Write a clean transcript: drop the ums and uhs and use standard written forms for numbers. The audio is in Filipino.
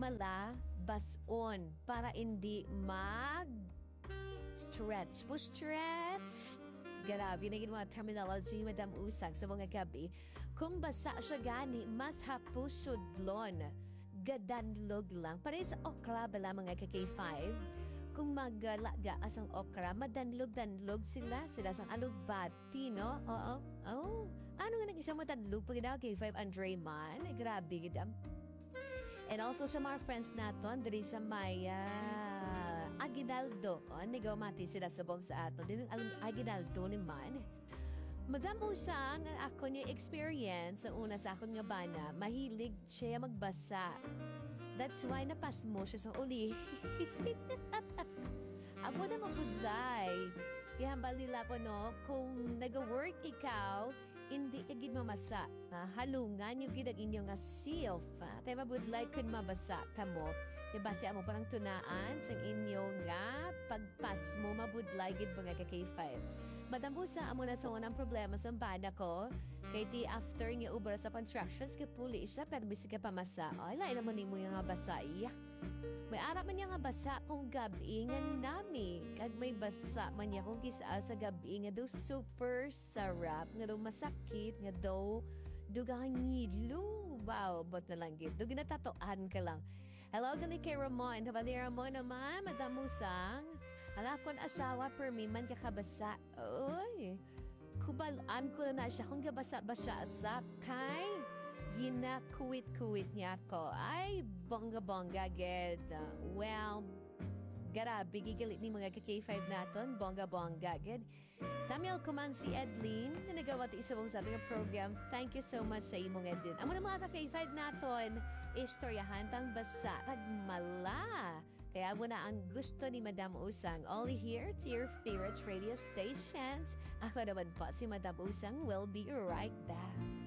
himala bason para hindi mag-stretch. Stretch. Grabe na mga terminology, Madam Usang, sa mga gabi. Kung basa siya gani, mas hapusudlon. Gadanlog lang. Para sa okra bala mga ka-K5, kung maglaga asang okra, madanlog-danlog sila sang alugbati, no? Oo. Oh. Ano nga nag-isang matanlog pag daw K5 Andre man? Grabe, gidam. And also sa mga friends naton, diri sa may Aguinaldo. Nigaw mati sila sabong sa aton. Din ang Aguinaldo ni man. Madam Usang, ang ako niya experience, ang una sa akong nga bana, mahilig siya magbasa. That's why napas mo siya sa uli. Amo na mabuday. Kaya balila ko no, kung nag-work ikaw, hindi agad mamasa. Halungan yung gidag inyo nga self. Tayo mabudlay kung mabasa ka mo. Ibasa mo parang tunaan sa inyo nga pagpas mo mabudlay gid mga ka-K5. Madam Busa, amo na sa unang problema sa bana ko. Kay ti after nga ubra sa constructions, kapuli siya, pero bisi ka pamasa. Ay, lain naman ni mo yung nga basa. Iya. May arap man niya nga basa kung gabi nga nami. Kag may basa man niya kung kisa sa gabi nga daw super sarap. Nga daw masakit. Nga daw dugang ngilo. Wow, bot na lang gid. Dugi natatoan ka lang. Hello, gali kay Ramon. Habali Ramon naman, Madam Musang. Hala kon asawa per me man kakabasa. Oy. Kubalaan ko na siya kung gabasa-basa sa kay ginakuwit-kuwit niya ko. Ay, bongga-bongga ged. Well, grabe gigalit ni mga ka-K5 naton, bongga-bongga ged. Tamil kuman si Edlin na nagawa ti isabong sa ating program. Thank you so much sa imong Edlin. Amo na mga ka-K5 naton, istoryahan tang basa kag mala. Kaya mo na ang gusto ni Madam Usang. Only here to your favorite radio stations. Ako naman po si Madam Usang. Will be right back.